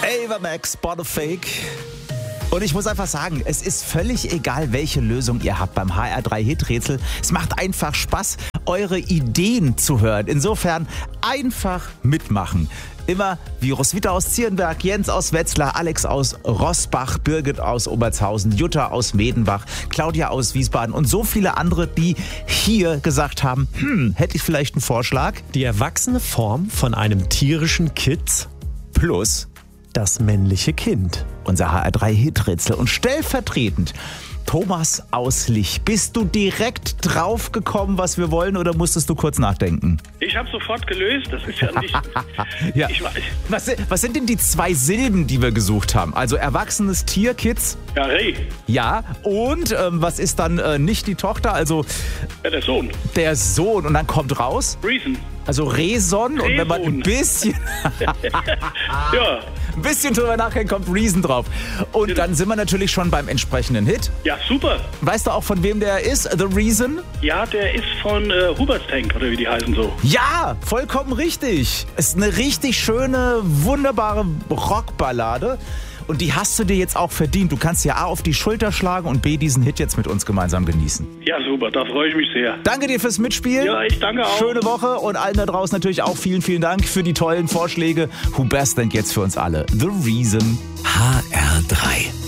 Ava Max, Bottle Fake. Und ich muss einfach sagen, es ist völlig egal, welche Lösung ihr habt beim HR3-Hit-Rätsel. Es macht einfach Spaß, eure Ideen zu hören. Insofern einfach mitmachen. Immer wie Roswitha aus Zierenberg, Jens aus Wetzlar, Alex aus Rossbach, Birgit aus Obertshausen, Jutta aus Medenbach, Claudia aus Wiesbaden und so viele andere, die hier gesagt haben, hätte ich vielleicht einen Vorschlag? Die erwachsene Form von einem tierischen Kitz Plus das männliche Kind. unser HR3-Hit-Rätsel. Und stellvertretend Thomas aus Lich. Bist du direkt drauf gekommen, was wir wollen, oder musstest du kurz nachdenken? Ich habe sofort gelöst, das ist ja nicht... Ja. Ich weiß. Was sind denn die 2 Silben, die wir gesucht haben? Also erwachsenes Tier, Kids? Ja, Reh. Ja. Und was ist dann nicht die Tochter, also Ja, der Sohn. der Sohn? Und dann kommt raus, Reason. also Rehson. Und wenn man ein bisschen... Ja. Ein bisschen drüber nachdenkt, kommt Reason drauf. Und dann sind wir natürlich schon beim entsprechenden Hit. Ja, super. Weißt du auch, von wem der ist? The Reason? Ja, der ist von Hubert's Tank, oder wie die heißen so. Ja, vollkommen richtig. Ist eine richtig schöne, wunderbare Rockballade. Und die hast du dir jetzt auch verdient. Du kannst ja A auf die Schulter schlagen und B diesen Hit jetzt mit uns gemeinsam genießen. Ja, super, da freue ich mich sehr. Danke dir fürs Mitspielen. Ja, ich danke auch. Schöne Woche und allen da draußen natürlich auch vielen, vielen Dank für die tollen Vorschläge. Who Best denn jetzt für uns alle? The Reason. HR3.